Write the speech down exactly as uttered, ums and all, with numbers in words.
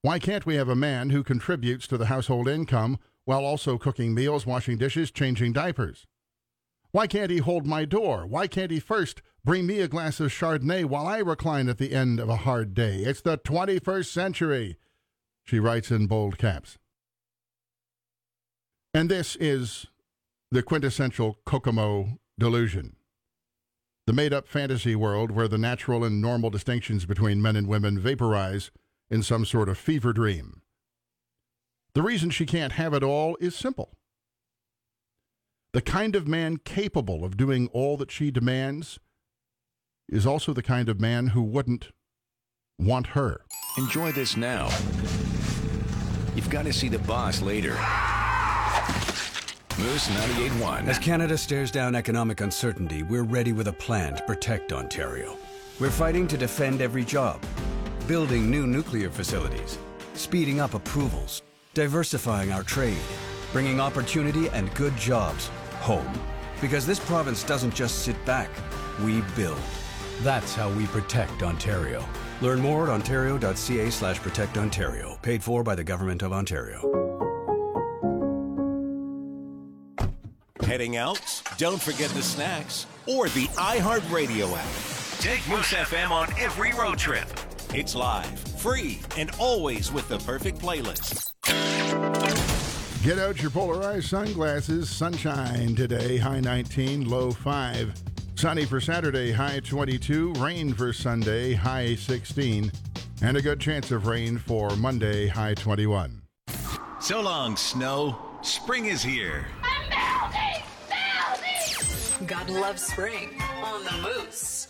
Why can't we have a man who contributes to the household income while also cooking meals, washing dishes, changing diapers? Why can't he hold my door? Why can't he first bring me a glass of Chardonnay while I recline at the end of a hard day? It's the twenty-first century, she writes in bold caps. And this is the quintessential Kokomo delusion, the made-up fantasy world where the natural and normal distinctions between men and women vaporize in some sort of fever dream. The reason she can't have it all is simple. The kind of man capable of doing all that she demands is also the kind of man who wouldn't want her. Enjoy this now. You've got to see the boss later. Moose ninety-eight point one. As Canada stares down economic uncertainty, we're ready with a plan to protect Ontario. We're fighting to defend every job, building new nuclear facilities, speeding up approvals, diversifying our trade, bringing opportunity and good jobs home. Because this province doesn't just sit back, we build. That's how we protect Ontario. Learn more at ontario.ca slash protect Ontario. Paid for by the Government of Ontario. Heading out? Don't forget the snacks or the iHeartRadio app. Take Moose F M on every road trip. It's live, free, and always with the perfect playlist. Get out your polarized sunglasses. Sunshine today, high nineteen, low five. Sunny for Saturday, high twenty-two. Rain for Sunday, high sixteen. And a good chance of rain for Monday, high twenty-one. So long, snow. Spring is here. I'm melting! Melting! God loves spring on the Moose.